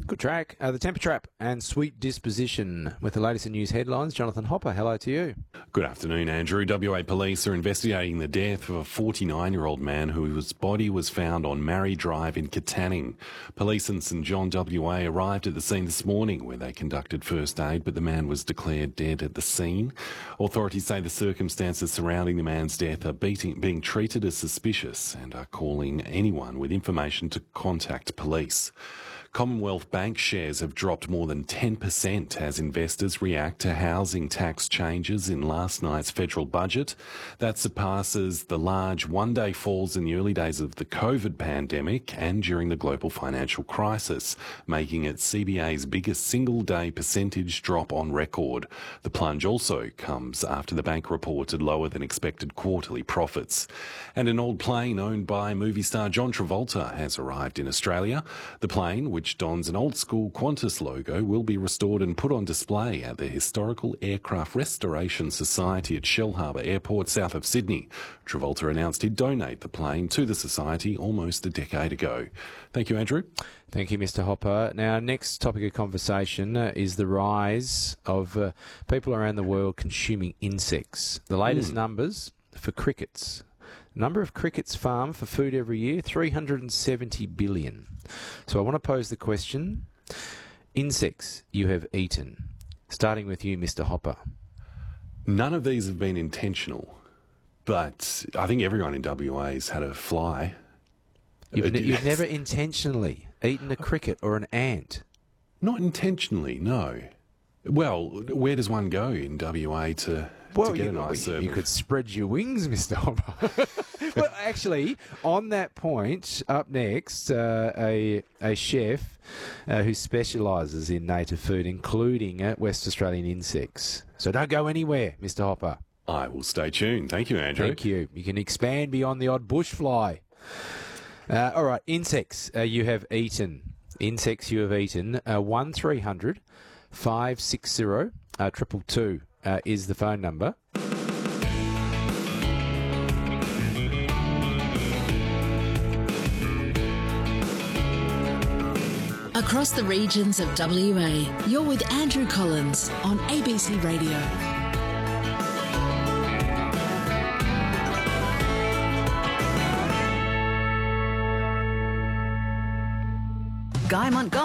Good track. The Temper Trap and Sweet Disposition with the latest in news headlines. Jonathan Hopper, hello to you. Good afternoon, Andrew. WA police are investigating the death of a 49-year-old man whose body was found on Marrie Drive in Katanning. Police in St John, WA arrived at the scene this morning where they conducted first aid, but the man was declared dead at the scene. Authorities say the circumstances surrounding the man's death are being treated as suspicious and are calling anyone with information to contact police. Commonwealth Bank shares have dropped more than 10% as investors react to housing tax changes in last night's federal budget. That surpasses the large one-day falls in the early days of the COVID pandemic and during the global financial crisis, making it CBA's biggest single-day percentage drop on record. The plunge also comes after the bank reported lower than expected quarterly profits. And an old plane owned by movie star John Travolta has arrived in Australia. The plane, which dons an old-school Qantas logo, will be restored and put on display at the Historical Aircraft Restoration Society at Shellharbour Airport, south of Sydney. Travolta announced he'd donate the plane to the society almost a decade ago. Thank you, Andrew. Thank you, Mr. Hopper. Now, next topic of conversation is the rise of people around the world consuming insects. The latest numbers for crickets. Number of crickets farmed for food every year, 370 billion. So I want to pose the question, insects you have eaten. Starting with you, Mr. Hopper. None of these have been intentional, but I think everyone in WA has had a fly. You've never intentionally eaten a cricket or an ant? Not intentionally, no. Well, where does one go in WA to get a nice serve? You could spread your wings, Mr. Hopper. Well, actually, on that point, up next, a chef who specialises in native food, including West Australian insects. So don't go anywhere, Mr. Hopper. I will stay tuned. Thank you, Andrew. Thank you. You can expand beyond the odd bush fly. All right, insects you have eaten. Insects you have eaten. 1300 560 222 is the phone number. Across the regions of WA, you're with Andrew Collins on ABC Radio. Guy Montgomery.